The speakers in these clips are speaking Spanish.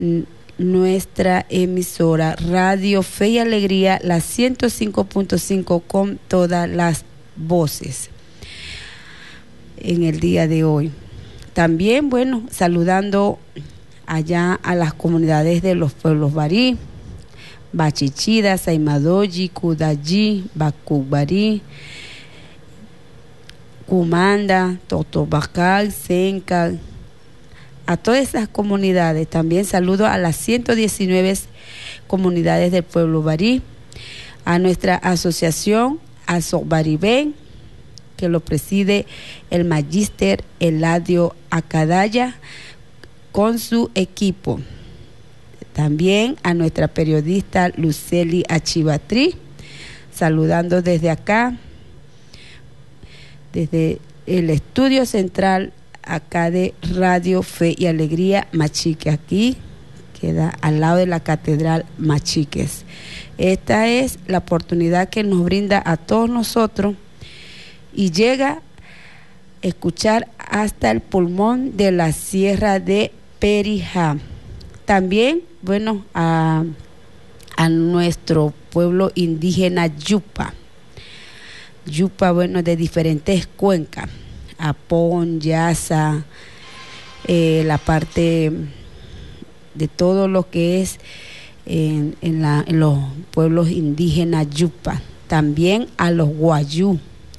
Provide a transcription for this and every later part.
nuestra emisora Radio Fe y Alegría, la 105.5 con todas las voces en el día de hoy. También, bueno, saludando allá a las comunidades de los pueblos barí, Bachichida, Saimadoyi, Kudayi, Bacubarí, Cumanda, Totobacal, Senca, a todas esas comunidades. También saludo a las 119 comunidades del pueblo barí, a nuestra asociación Azobaribén, que lo preside el magíster Eladio Acadaya con su equipo. También a nuestra periodista Luceli Achibatri, saludando desde acá, desde el estudio central acá de Radio Fe y Alegría Machique. Aquí queda al lado de la Catedral Machiques. Esta es la oportunidad que nos brinda a todos nosotros y llega a escuchar hasta el pulmón de la Sierra de Perijá. También, bueno, a nuestro pueblo indígena Yupa, bueno, de diferentes cuencas, Apón, Yasa, la parte de todo lo que es en los pueblos indígenas Yupa. También a los guayú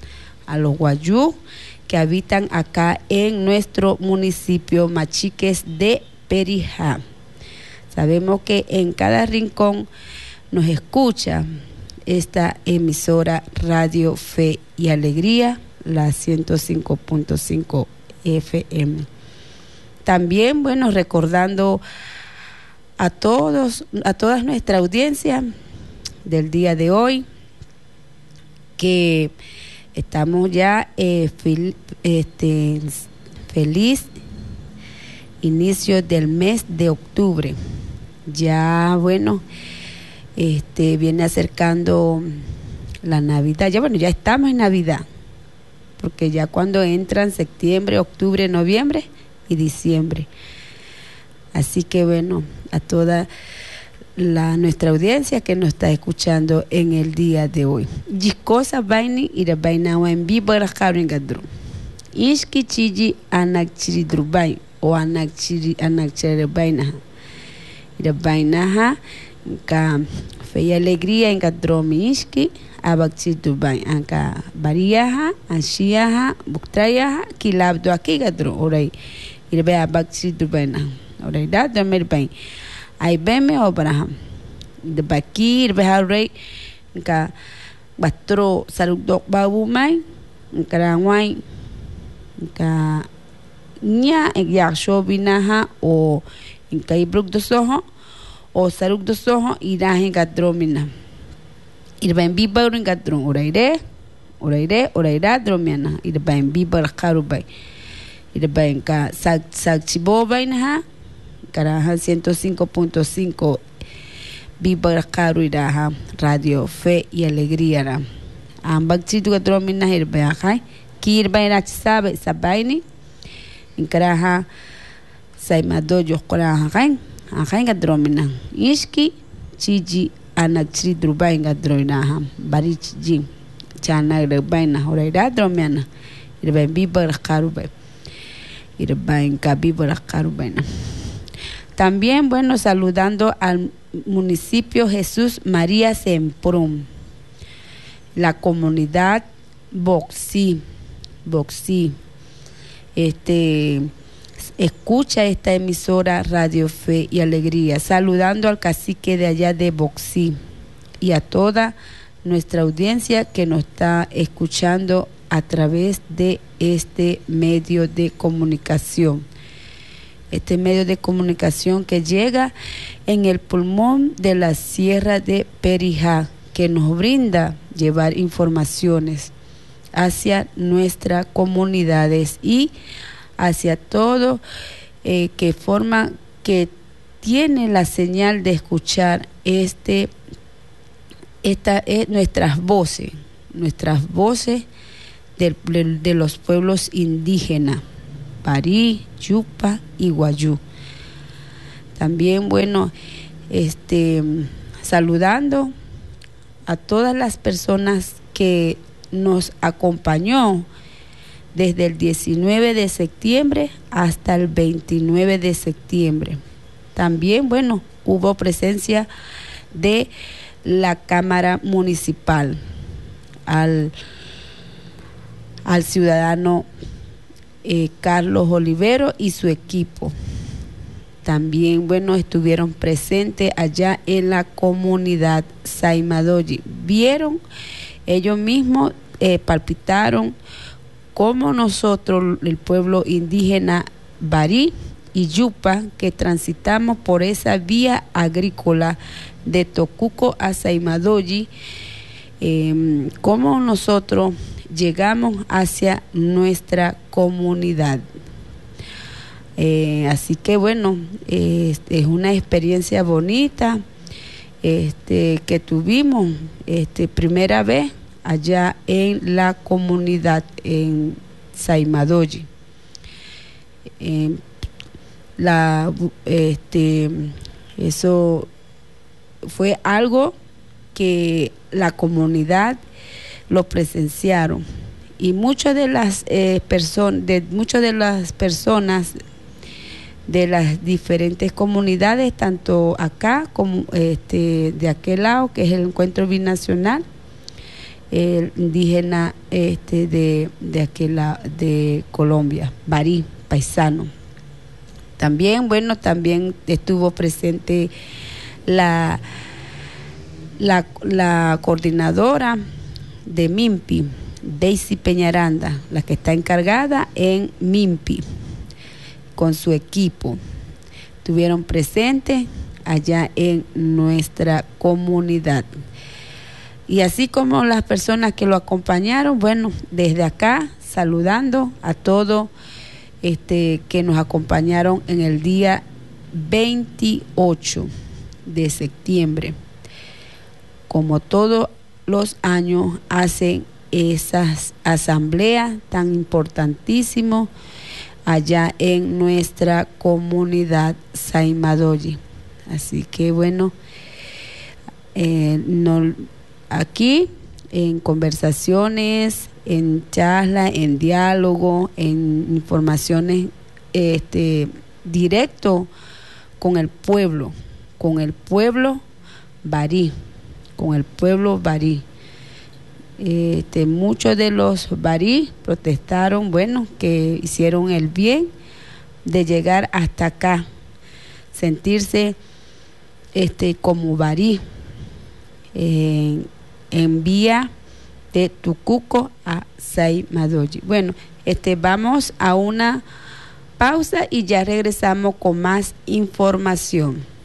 que habitan acá en nuestro municipio Machiques de Perijá. Sabemos que en cada rincón nos escucha esta emisora Radio Fe y Alegría, la 105.5 FM. También, bueno, recordando a toda nuestra audiencia del día de hoy que estamos ya feliz inicio del mes de octubre. Ya, bueno, viene acercando la Navidad. Ya estamos en Navidad, porque ya cuando entran septiembre, octubre, noviembre y diciembre. Así que, bueno, a toda nuestra audiencia que nos está escuchando en el día de hoy. Yikosa baini ira bainawa en vivo en gadru. Ishki chiji anakchiri drubay o anakchiri bainaha. Ira bainaha ka Fe y Alegría en gadromi ishki abakchiri drubay. Anka bariyaha, anshiyaha, buktrayaha, kilabdo aki gadru. Oray. Ira bay abakchiri drubayna. Oray da domer bay. Ay beme Abraham de bakir beharrey ka batro sarudok babumay karangway ka nya yaksho binaha o inkay bruk dosoho o saruk dosoho irahin gadromina irbain bibar gadron oraire dromiana irbain bibar karubay irbain ka sakchibo na Caraja 105.5 Viva Caruiraja Radio Fe y Alegría. Ambak chitu gadromina hirbeajai kirbaina sabe sabaini in caraja saimadoyo coraja ajai gadromina ishki chiji anak chri drubain gadroinaha barich jim chana rebaina horaira dromiana irbain Viva Carubai irbain ka Viva Carubaina. También, bueno, saludando al municipio Jesús María Semprún, la comunidad Boxí, escucha esta emisora Radio Fe y Alegría, saludando al cacique de allá de Boxí y a toda nuestra audiencia que nos está escuchando a través de este medio de comunicación. Este medio de comunicación que llega en el pulmón de la Sierra de Perijá, que nos brinda llevar informaciones hacia nuestras comunidades y hacia todo que tiene la señal de escuchar nuestras voces de los pueblos indígenas, Parí, Yupa y Guayú. También, bueno, saludando a todas las personas que nos acompañó desde el 19 de septiembre hasta el 29 de septiembre. También, bueno, hubo presencia de la Cámara Municipal al ciudadano Carlos Olivero y su equipo. También, bueno, estuvieron presentes allá en la comunidad Saimadoyi. Vieron, ellos mismos palpitaron cómo nosotros, el pueblo indígena Barí y Yupa, que transitamos por esa vía agrícola de Tocuco a Saimadoyi, cómo nosotros llegamos hacia nuestra comunidad. Así que bueno, es una experiencia bonita que tuvimos primera vez allá en la comunidad en Saimadoyi. Eso fue algo que la comunidad lo presenciaron, y muchas de las personas de las diferentes comunidades, tanto acá como de aquel lado, que es el encuentro binacional, el indígena de aquel lado de Colombia, Barí, paisano. También, bueno, también estuvo presente la coordinadora de MIMPI, Daisy Peñaranda, la que está encargada en MIMPI, con su equipo. Estuvieron presentes allá en nuestra comunidad. Y así como las personas que lo acompañaron, bueno, desde acá saludando a todos que nos acompañaron en el día 28 de septiembre. Como todos los años hacen esas asambleas tan importantísimas allá en nuestra comunidad Saimadoyi. Así que bueno, aquí en conversaciones, en charlas, en diálogo, en informaciones directo con el pueblo barí, muchos de los barí protestaron, bueno, que hicieron el bien de llegar hasta acá, sentirse como barí, en vía de Tocuco a Saimadoyi. Bueno, vamos a una pausa y ya regresamos con más información.